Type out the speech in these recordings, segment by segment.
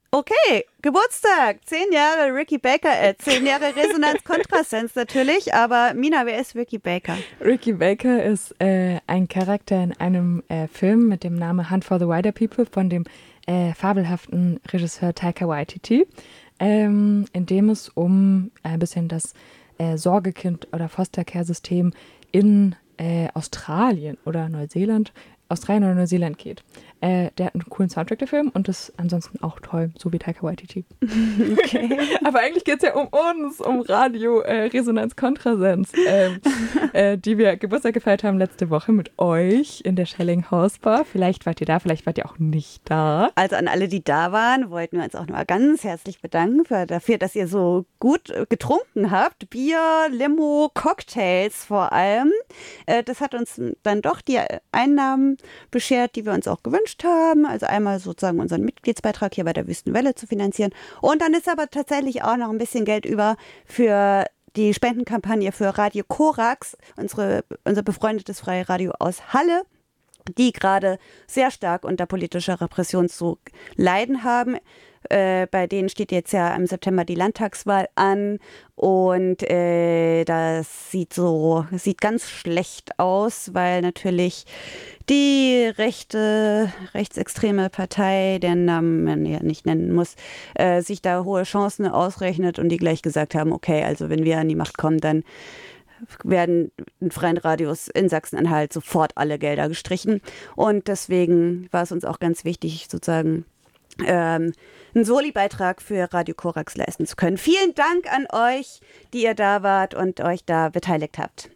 Okay, Geburtstag, 10 Jahre Ricky Baker, 10 Jahre Resonanz Kontrasens natürlich, aber Mina, wer ist Ricky Baker? Ricky Baker ist ein Charakter in einem Film mit dem Namen Hunt for the Wilder People von dem fabelhaften Regisseur Taika Waititi, in dem es um ein bisschen das Sorgekind- oder Foster-Care-System in Australien oder Neuseeland geht. Der hat einen coolen Soundtrack, der Film, und ist ansonsten auch toll, so wie Taika Waititi. Okay. Aber eigentlich geht es ja um uns, um Radio Resonanz Kontrasens, die wir Geburtstag gefeiert haben letzte Woche mit euch in der Schelling Hausbar. Vielleicht wart ihr da, vielleicht wart ihr auch nicht da. Also an alle, die da waren, wollten wir uns auch nochmal ganz herzlich bedanken dafür, dass ihr so gut getrunken habt. Bier, Limo, Cocktails vor allem. Das hat uns dann doch die Einnahmen beschert, die wir uns auch gewünscht haben. Also einmal sozusagen unseren Mitgliedsbeitrag hier bei der Wüstenwelle zu finanzieren. Und dann ist aber tatsächlich auch noch ein bisschen Geld über für die Spendenkampagne für Radio Korax, unser befreundetes freie Radio aus Halle, die gerade sehr stark unter politischer Repression zu leiden haben. Bei denen steht jetzt ja im September die Landtagswahl an und das sieht ganz schlecht aus, weil natürlich die rechtsextreme Partei, deren Namen man ja nicht nennen muss, sich da hohe Chancen ausrechnet und die gleich gesagt haben, okay, also wenn wir an die Macht kommen, dann werden in freien Radios in Sachsen-Anhalt sofort alle Gelder gestrichen. Und deswegen war es uns auch ganz wichtig, sozusagen einen Soli-Beitrag für Radio Korax leisten zu können. Vielen Dank an euch, die ihr da wart und euch da beteiligt habt.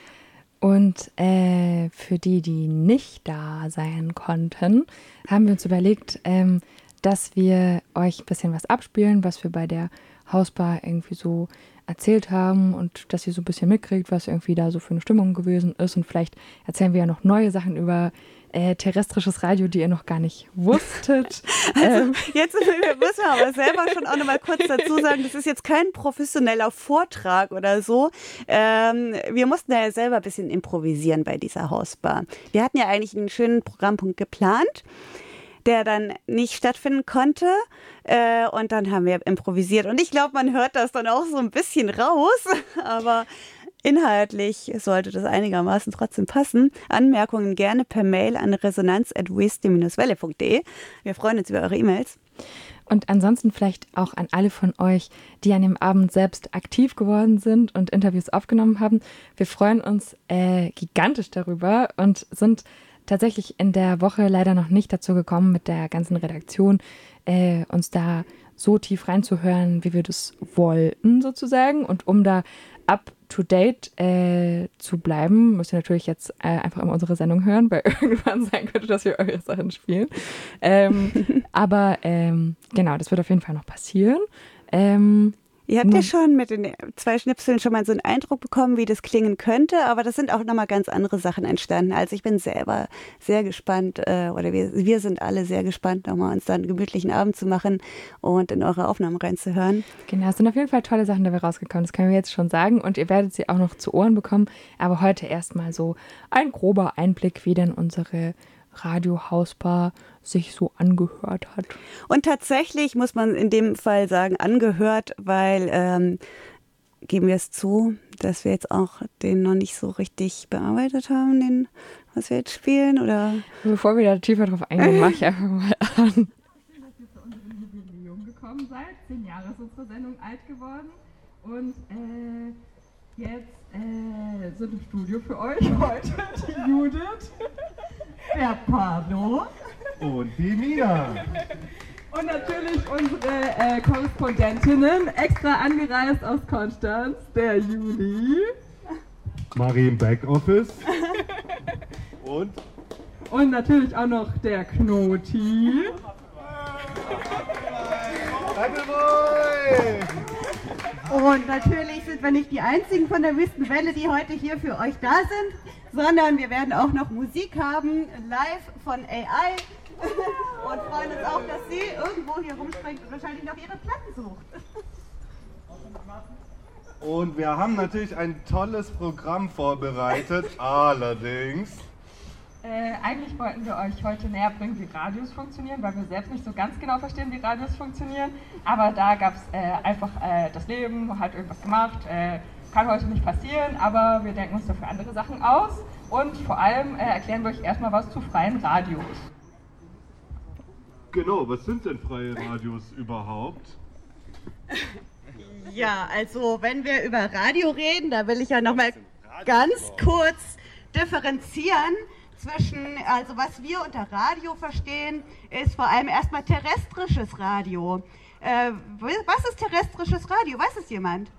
Und für die, die nicht da sein konnten, haben wir uns überlegt, dass wir euch ein bisschen was abspielen, was wir bei der Hausbar irgendwie so erzählt haben und dass ihr so ein bisschen mitkriegt, was irgendwie da so für eine Stimmung gewesen ist. Und vielleicht erzählen wir ja noch neue Sachen über terrestrisches Radio, die ihr noch gar nicht wusstet. Also jetzt müssen wir aber selber schon auch noch mal kurz dazu sagen, das ist jetzt kein professioneller Vortrag oder so. Wir mussten da ja selber ein bisschen improvisieren bei dieser Hausbar. Wir hatten ja eigentlich einen schönen Programmpunkt geplant, der dann nicht stattfinden konnte. Und dann haben wir improvisiert. Und ich glaube, man hört das dann auch so ein bisschen raus. Aber inhaltlich sollte das einigermaßen trotzdem passen. Anmerkungen gerne per Mail an resonanz@weste-welle.de. Wir freuen uns über eure E-Mails. Und ansonsten vielleicht auch an alle von euch, die an dem Abend selbst aktiv geworden sind und Interviews aufgenommen haben. Wir freuen uns gigantisch darüber und sind tatsächlich in der Woche leider noch nicht dazu gekommen, mit der ganzen Redaktion uns da so tief reinzuhören, wie wir das wollten sozusagen. Und um da up-to-date zu bleiben, müsst ihr natürlich jetzt einfach immer unsere Sendung hören, weil irgendwann sein könnte, dass wir eure Sachen spielen. Aber genau, das wird auf jeden Fall noch passieren. Ihr habt ja schon mit den 2 Schnipseln schon mal so einen Eindruck bekommen, wie das klingen könnte, aber das sind auch nochmal ganz andere Sachen entstanden. Also ich bin selber sehr gespannt, oder wir sind alle sehr gespannt, nochmal uns dann einen gemütlichen Abend zu machen und in eure Aufnahmen reinzuhören. Genau, es sind auf jeden Fall tolle Sachen dabei rausgekommen, das können wir jetzt schon sagen, und ihr werdet sie auch noch zu Ohren bekommen, aber heute erstmal so ein grober Einblick, wie denn unsere Radio-Hausbar sich so angehört hat. Und tatsächlich muss man in dem Fall sagen, angehört, weil, geben wir es zu, dass wir jetzt auch den noch nicht so richtig bearbeitet haben, den, was wir jetzt spielen, oder? Bevor wir da tiefer drauf eingehen, mache ich einfach mal an. Schön, dass ihr zu unserem Jubiläum gekommen seid. 10 Jahre ist unsere Sendung alt geworden. Und jetzt sind im Studio für euch heute die Judith, der Pablo und die Mina. Und natürlich unsere Korrespondentinnen, extra angereist aus Konstanz, der Juli. Marie im Backoffice. Und natürlich auch noch der Knoti. Und natürlich sind wir nicht die einzigen von der Wüstenwelle, die heute hier für euch da sind, sondern wir werden auch noch Musik haben, live von AI. Und freuen uns auch, dass sie irgendwo hier rumspringt und wahrscheinlich noch ihre Platten sucht. Und wir haben natürlich ein tolles Programm vorbereitet, allerdings Eigentlich wollten wir euch heute näher bringen, wie Radios funktionieren, weil wir selbst nicht so ganz genau verstehen, wie Radios funktionieren. Aber da gab es einfach das Leben, hat irgendwas gemacht, kann heute nicht passieren, aber wir denken uns dafür andere Sachen aus. Und vor allem erklären wir euch erstmal was zu freien Radios. Genau, was sind denn freie Radios überhaupt? Ja, also wenn wir über Radio reden, da will ich ja nochmal ganz kurz differenzieren zwischen, also was wir unter Radio verstehen, ist vor allem erstmal terrestrisches Radio. Was ist terrestrisches Radio? Weiß es jemand?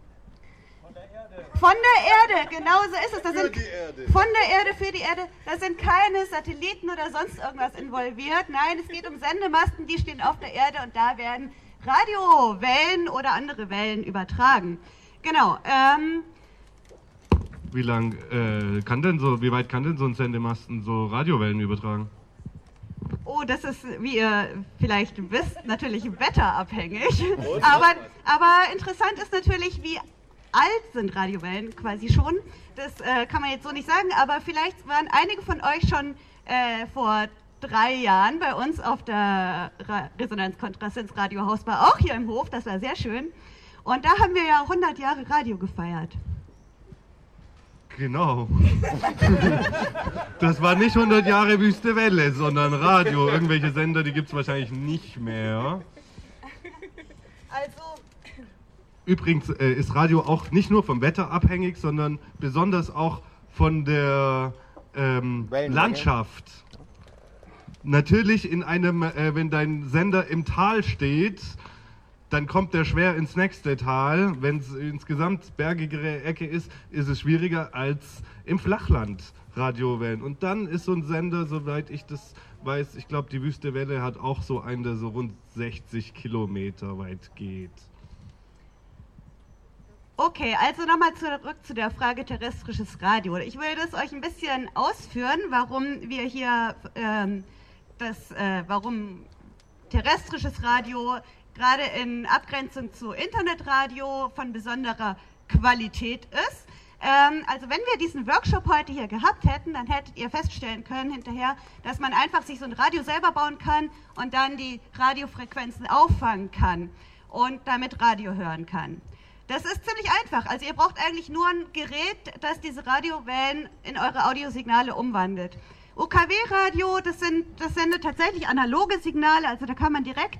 Von der Erde, genau so ist es. Das sind von der Erde für die Erde. Da sind keine Satelliten oder sonst irgendwas involviert. Nein, es geht um Sendemasten, die stehen auf der Erde und da werden Radiowellen oder andere Wellen übertragen. Genau. Wie weit kann denn so ein Sendemasten so Radiowellen übertragen? Oh, das ist, wie ihr vielleicht wisst, natürlich wetterabhängig. Aber interessant ist natürlich, wie alt sind Radiowellen quasi schon. Das kann man jetzt so nicht sagen, aber vielleicht waren einige von euch schon vor 3 Jahren bei uns auf der Resonanz-Kontrasenz Radio Hausbar, auch hier im Hof, das war sehr schön. Und da haben wir ja 100 Jahre Radio gefeiert. Genau. Das war nicht 100 Jahre Wüste Welle, sondern Radio. Irgendwelche Sender, die gibt es wahrscheinlich nicht mehr. Also... Übrigens ist Radio auch nicht nur vom Wetter abhängig, sondern besonders auch von der Landschaft. Natürlich wenn dein Sender im Tal steht, dann kommt der schwer ins nächste Tal. Wenn es insgesamt bergigere Ecke ist, ist es schwieriger als im Flachland Radiowellen. Und dann ist so ein Sender, soweit ich das weiß, ich glaube die Wüste Welle hat auch so einen, der so rund 60 Kilometer weit geht. Okay, also nochmal zurück zu der Frage terrestrisches Radio. Ich will das euch ein bisschen ausführen, warum wir hier, warum terrestrisches Radio gerade in Abgrenzung zu Internetradio von besonderer Qualität ist. Also wenn wir diesen Workshop heute hier gehabt hätten, dann hättet ihr feststellen können hinterher, dass man einfach sich so ein Radio selber bauen kann und dann die Radiofrequenzen auffangen kann und damit Radio hören kann. Das ist ziemlich einfach. Also ihr braucht eigentlich nur ein Gerät, das diese Radiowellen in eure Audiosignale umwandelt. UKW-Radio, das sendet tatsächlich analoge Signale, also da kann man direkt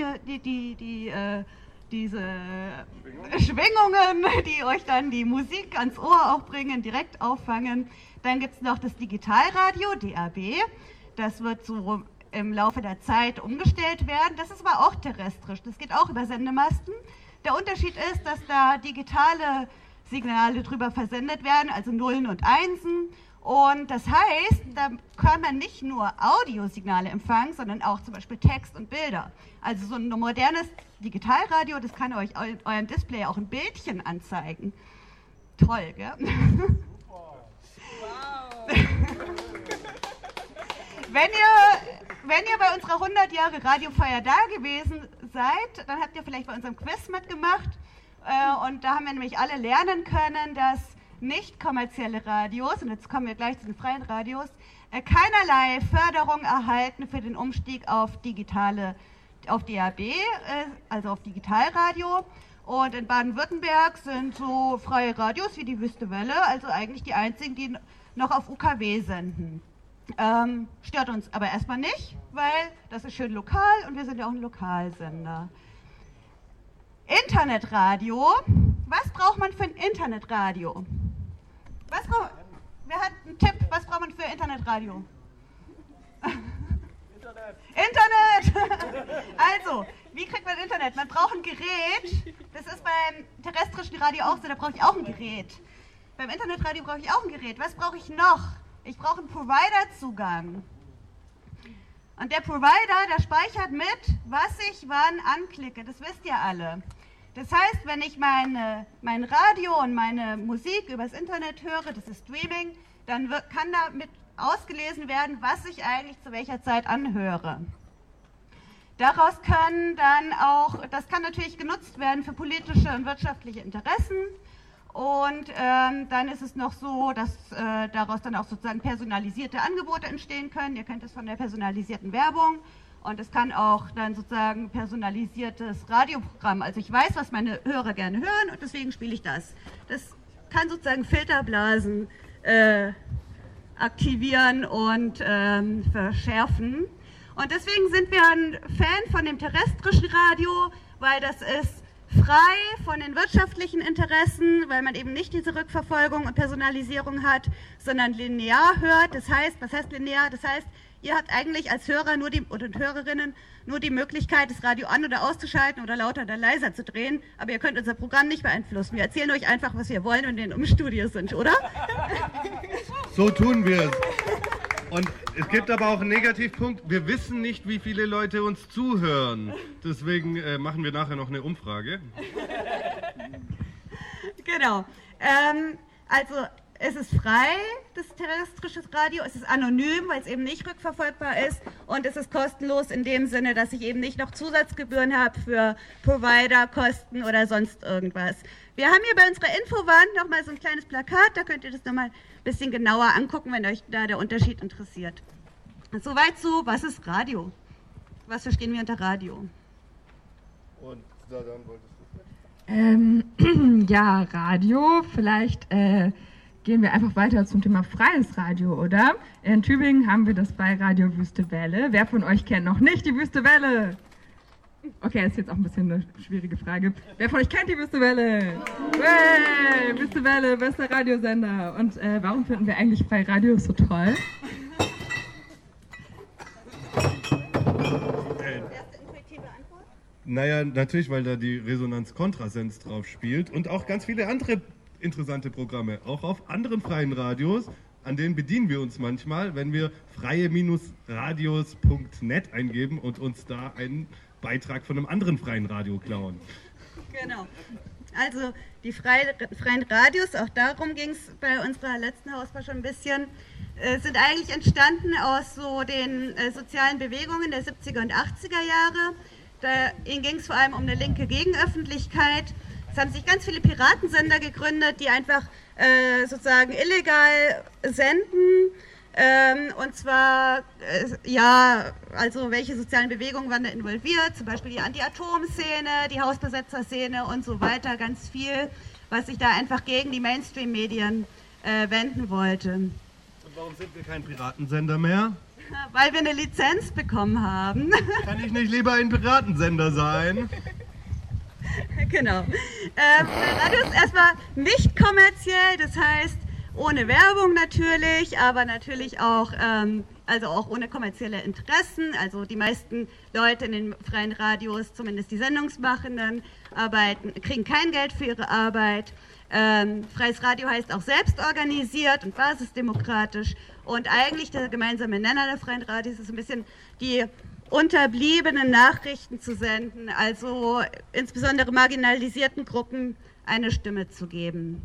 diese Schwingungen, die euch dann die Musik ans Ohr auch bringen, direkt auffangen. Dann gibt es noch das Digitalradio, DAB. Das wird so im Laufe der Zeit umgestellt werden. Das ist aber auch terrestrisch, das geht auch über Sendemasten. Der Unterschied ist, dass da digitale Signale drüber versendet werden, also Nullen und Einsen. Und das heißt, da kann man nicht nur Audiosignale empfangen, sondern auch zum Beispiel Text und Bilder. Also so ein modernes Digitalradio, das kann euch in eurem Display auch ein Bildchen anzeigen. Toll, gell? Wow. Wenn ihr bei unserer 100 Jahre Radiofeier da gewesen seid, dann habt ihr vielleicht bei unserem Quiz mitgemacht. Und da haben wir nämlich alle lernen können, dass nicht kommerzielle Radios, und jetzt kommen wir gleich zu den freien Radios, keinerlei Förderung erhalten für den Umstieg auf DAB, also auf Digitalradio. Und in Baden-Württemberg sind so freie Radios wie die Wüste Welle, also eigentlich die einzigen, die noch auf UKW senden. Stört uns aber erstmal nicht, weil das ist schön lokal und wir sind ja auch ein Lokalsender. Internetradio. Was braucht man für ein Internetradio? Wer hat einen Tipp? Was braucht man für Internetradio? Internet! Also, wie kriegt man Internet? Man braucht ein Gerät. Das ist beim terrestrischen Radio auch so, da brauche ich auch ein Gerät. Beim Internetradio brauche ich auch ein Gerät. Was brauche ich noch? Ich brauche einen Provider-Zugang. Und der Provider, der speichert mit, was ich wann anklicke. Das wisst ihr alle. Das heißt, wenn ich mein Radio und meine Musik übers Internet höre, das ist Streaming, dann kann damit ausgelesen werden, was ich eigentlich zu welcher Zeit anhöre. Daraus kann dann auch, das kann natürlich genutzt werden für politische und wirtschaftliche Interessen. Und dann ist es noch so, dass daraus dann auch sozusagen personalisierte Angebote entstehen können. Ihr kennt es von der personalisierten Werbung. Und es kann auch dann sozusagen personalisiertes Radioprogramm. Also ich weiß, was meine Hörer gerne hören und deswegen spiele ich das. Das kann sozusagen Filterblasen aktivieren und verschärfen. Und deswegen sind wir ein Fan von dem terrestrischen Radio, weil das ist frei von den wirtschaftlichen Interessen, weil man eben nicht diese Rückverfolgung und Personalisierung hat, sondern linear hört. Das heißt, was heißt linear? Das heißt, ihr habt eigentlich als Hörer oder Hörerinnen nur die Möglichkeit, das Radio an- oder auszuschalten oder lauter oder leiser zu drehen, aber ihr könnt unser Programm nicht beeinflussen. Wir erzählen euch einfach, was wir wollen, wenn wir im Studio sind, oder? So tun wir es. Und es gibt aber auch einen Negativpunkt. Wir wissen nicht, wie viele Leute uns zuhören. Deswegen machen wir nachher noch eine Umfrage. Genau. Also es ist frei, das terrestrische Radio. Es ist anonym, weil es eben nicht rückverfolgbar ist. Und es ist kostenlos in dem Sinne, dass ich eben nicht noch Zusatzgebühren habe für Provider-Kosten oder sonst irgendwas. Wir haben hier bei unserer Infowand nochmal so ein kleines Plakat. Da könnt ihr das nochmal ein bisschen genauer angucken, wenn euch da der Unterschied interessiert. Soweit zu, was ist Radio? Was verstehen wir unter Radio? Und dann wolltest du Ja, Radio, vielleicht gehen wir einfach weiter zum Thema freies Radio, oder? In Tübingen haben wir das bei Radio Wüste Welle. Wer von euch kennt noch nicht die Wüste Welle? Okay, ist jetzt auch ein bisschen eine schwierige Frage. Wer von euch kennt die Wüste Welle? Hey, Wüste Welle, bester Radiosender. Und warum finden wir eigentlich freie Radio so toll? Naja, natürlich, weil da die Resonanz-Kontrasens drauf spielt und auch ganz viele andere interessante Programme, auch auf anderen freien Radios, an denen bedienen wir uns manchmal, wenn wir freie-radios.net eingeben und uns da einen Beitrag von einem anderen freien Radio klauen. Genau. Also die freien Radios, auch darum ging es bei unserer letzten Hausbar schon ein bisschen, sind eigentlich entstanden aus so den sozialen Bewegungen der 70er und 80er Jahre. Da ging es vor allem um eine linke Gegenöffentlichkeit. Es haben sich ganz viele Piratensender gegründet, die einfach sozusagen illegal senden. Und zwar, ja, also welche sozialen Bewegungen waren da involviert? Zum Beispiel die Anti-Atom-Szene, die Hausbesetzer-Szene und so weiter. Ganz viel, was sich da einfach gegen die Mainstream-Medien wenden wollte. Und warum sind wir kein Piratensender mehr? Weil wir eine Lizenz bekommen haben. Kann ich nicht lieber ein Piratensender sein? Genau. Radio ist erstmal nicht kommerziell, das heißt ohne Werbung natürlich, aber natürlich auch, also auch ohne kommerzielle Interessen. Also die meisten Leute in den freien Radios, zumindest die Sendungsmachenden, kriegen kein Geld für ihre Arbeit. Freies Radio heißt auch selbstorganisiert und basisdemokratisch. Und eigentlich der gemeinsame Nenner der freien Radios ist ein bisschen die unterbliebenen Nachrichten zu senden, also insbesondere marginalisierten Gruppen eine Stimme zu geben.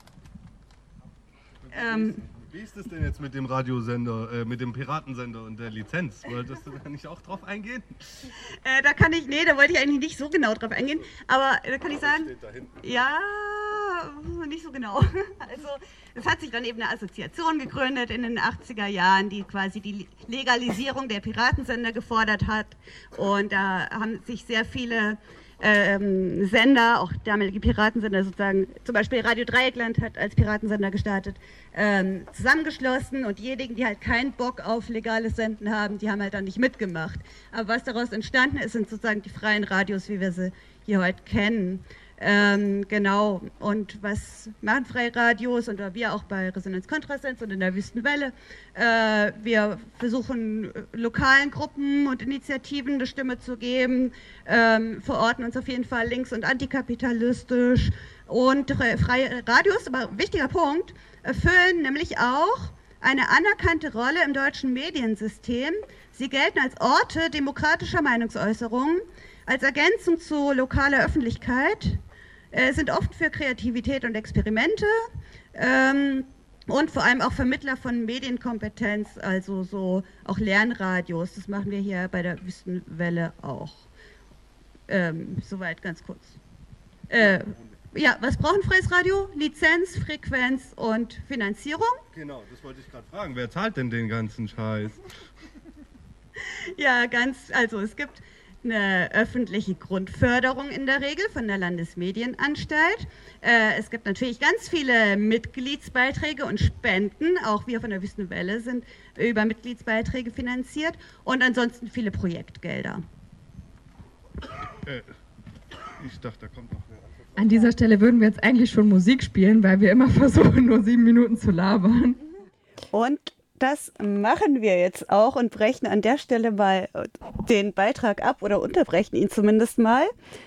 Wie ist es denn jetzt mit dem Radiosender, mit dem Piratensender und der Lizenz? Wolltest du da nicht auch drauf eingehen? Da wollte ich eigentlich nicht so genau drauf eingehen, aber da kann ich sagen, ja, nicht so genau. Also es hat sich dann eben eine Assoziation gegründet in den 80er Jahren, die quasi die Legalisierung der Piratensender gefordert hat, und da haben sich sehr viele Sender, auch damalige Piratensender sozusagen, zum Beispiel Radio Dreieckland hat als Piratensender gestartet, zusammengeschlossen, und diejenigen, die halt keinen Bock auf legales Senden haben, die haben halt dann nicht mitgemacht. Aber was daraus entstanden ist, sind sozusagen die freien Radios, wie wir sie hier heute kennen. Genau, und was machen freie Radios, und wir auch bei Resonanz Kontrasens und in der Wüsten Welle, wir versuchen lokalen Gruppen und Initiativen eine Stimme zu geben, verorten uns auf jeden Fall links- und antikapitalistisch, und freie Radios, aber ein wichtiger Punkt, erfüllen nämlich auch eine anerkannte Rolle im deutschen Mediensystem. Sie gelten als Orte demokratischer Meinungsäußerung, als Ergänzung zu lokaler Öffentlichkeit, sind oft für Kreativität und Experimente und vor allem auch Vermittler von Medienkompetenz, also so auch Lernradios. Das machen wir hier bei der Wüstenwelle auch. Soweit ganz kurz. Ja, was braucht ein freies Radio? Lizenz, Frequenz und Finanzierung. Genau, das wollte ich gerade fragen. Wer zahlt denn den ganzen Scheiß? Ja, also es gibt eine öffentliche Grundförderung in der Regel von der Landesmedienanstalt. Es gibt natürlich ganz viele Mitgliedsbeiträge und Spenden. Auch wir von der Wüstenwelle sind über Mitgliedsbeiträge finanziert und ansonsten viele Projektgelder. Ich dachte, da kommt noch eine Antwort. An dieser Stelle würden wir jetzt eigentlich schon Musik spielen, weil wir immer versuchen, nur 7 Minuten zu labern. Und das machen wir jetzt auch und brechen an der Stelle mal den Beitrag ab oder unterbrechen ihn zumindest mal.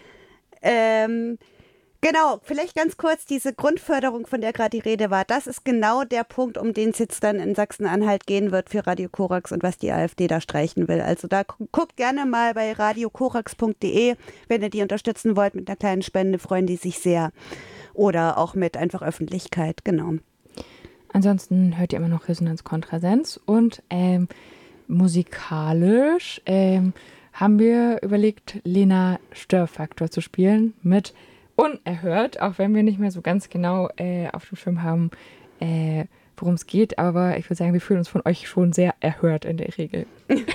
Genau, vielleicht ganz kurz, diese Grundförderung, von der gerade die Rede war, das ist genau der Punkt, um den es jetzt dann in Sachsen-Anhalt gehen wird für Radio Korax und was die AfD da streichen will. Also da guckt gerne mal bei radiokorax.de, wenn ihr die unterstützen wollt mit einer kleinen Spende, freuen die sich sehr. Oder auch mit einfach Öffentlichkeit, genau. Ansonsten hört ihr immer noch Resonanz Kontrasens und musikalisch haben wir überlegt, Lena Störfaktor zu spielen mit Unerhört, auch wenn wir nicht mehr so ganz genau auf dem Schirm haben, worum es geht, aber ich würde sagen, wir fühlen uns von euch schon sehr erhört in der Regel.